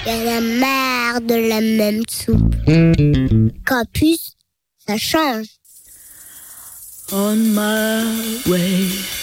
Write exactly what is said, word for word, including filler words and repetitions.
y en a marre de la même soupe. Campus, ça change. On my way.